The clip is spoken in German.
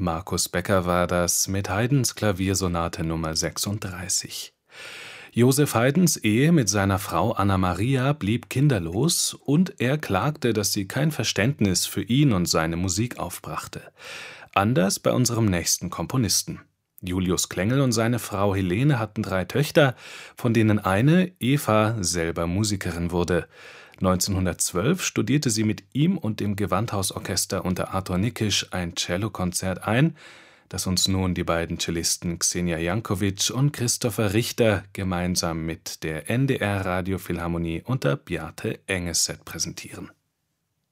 Markus Becker war das mit Haydns Klaviersonate Nummer 36. Joseph Haydns Ehe mit seiner Frau Anna Maria blieb kinderlos und er klagte, dass sie kein Verständnis für ihn und seine Musik aufbrachte. Anders bei unserem nächsten Komponisten. Julius Klengel und seine Frau Helene hatten 3 Töchter, von denen eine, Eva, selber Musikerin wurde. 1912 studierte sie mit ihm und dem Gewandhausorchester unter Arthur Nikisch ein Cellokonzert ein, das uns nun die beiden Cellisten Xenia Jankovic und Christopher Richter gemeinsam mit der NDR Radiophilharmonie unter Bjarte Engeset präsentieren.